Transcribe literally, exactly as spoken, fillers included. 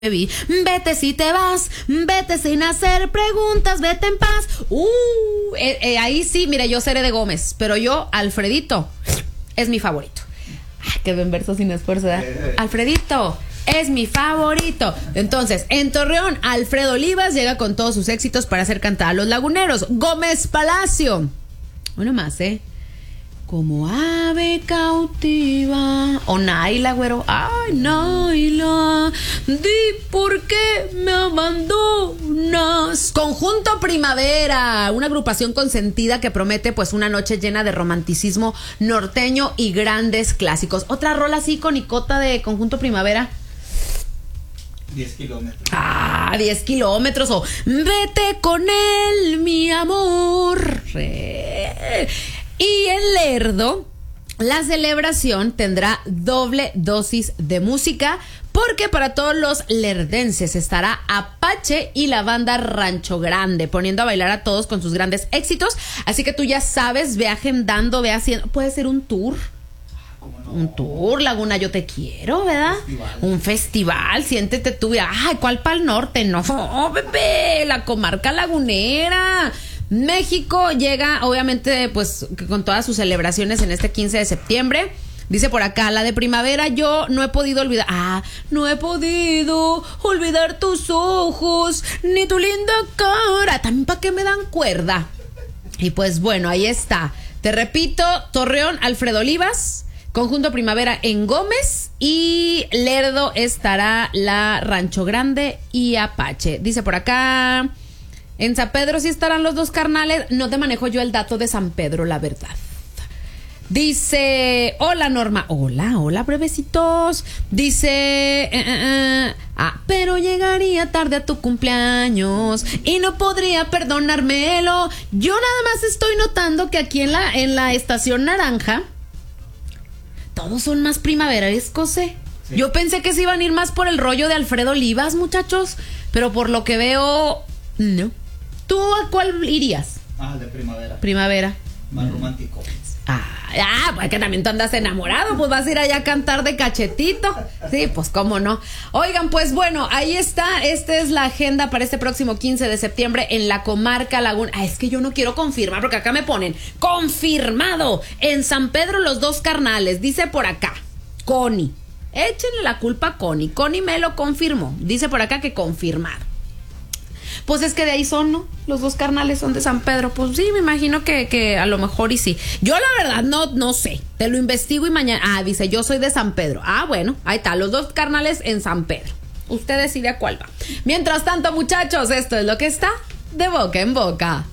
Vete si te vas, vete sin hacer preguntas, vete en paz. Uh, eh, eh, ahí sí, mire, yo seré de Gómez, pero yo, Alfredito, es mi favorito. Ay, qué buen verso sin esfuerzo, ¿eh? Alfredito es mi favorito. Entonces, en Torreón, Alfredo Olivas llega con todos sus éxitos para hacer cantar a los laguneros. Gómez Palacio. Uno más, ¿eh? Como ave cautiva. O Naila, güero. Ay, Naila, di por qué me abandonas. Conjunto Primavera, una agrupación consentida que promete pues una noche llena de romanticismo norteño y grandes clásicos. Otra rola así con icota de Conjunto Primavera. diez kilómetros. Ah, diez kilómetros. O vete con él, mi amor. Re. Y en Lerdo, la celebración tendrá doble dosis de música, porque para todos los lerdenses estará Apache y la banda Rancho Grande, poniendo a bailar a todos con sus grandes éxitos. Así que tú ya sabes, ve agendando, ve haciendo. Puede ser un tour. No. Un tour, Laguna Yo Te Quiero, ¿verdad? Festival. Un festival, siéntete tú. Ay, ¿cuál pa'l norte? No, bebé, la comarca lagunera. México llega, obviamente, pues con todas sus celebraciones en este quince de septiembre. Dice por acá, la de primavera, yo no he podido olvidar. Ah, no he podido olvidar tus ojos, ni tu linda cara. También para qué me dan cuerda. Y pues bueno, ahí está. Te repito, Torreón, Alfredo Olivas, Conjunto Primavera en Gómez, y Lerdo estará la Rancho Grande y Apache. Dice por acá, en San Pedro sí estarán los dos carnales. No te manejo yo el dato de San Pedro, la verdad. Dice, hola Norma. Hola, hola brevecitos. Dice, eh, eh, eh, ah, pero llegaría tarde a tu cumpleaños y no podría perdonármelo. Yo nada más estoy notando que aquí en la, en la estación naranja todos son más primaverescos, ¿eh? Sí. Yo pensé que se iban a ir más por el rollo de Alfredo Olivas, muchachos, pero por lo que veo, no. ¿Tú a cuál irías? Ah, de primavera. Primavera. Más mm. romántico. Ah, ah, pues que también tú andas enamorado, pues vas a ir allá a cantar de cachetito. Sí, pues cómo no. Oigan, pues bueno, ahí está. Esta es la agenda para este próximo quince de septiembre en la comarca Laguna. Ah, es que yo no quiero confirmar porque acá me ponen confirmado en San Pedro los dos carnales. Dice por acá, Connie. Échenle la culpa a Connie. Connie me lo confirmó. Dice por acá que confirmado. Pues es que de ahí son, ¿no? Los dos carnales son de San Pedro. Pues sí, me imagino que, que a lo mejor y sí. Yo la verdad no, no sé. Te lo investigo y mañana. Ah, dice, yo soy de San Pedro. Ah, bueno, ahí está, los dos carnales en San Pedro. Usted decide a cuál va. Mientras tanto, muchachos, esto es lo que está de boca en boca.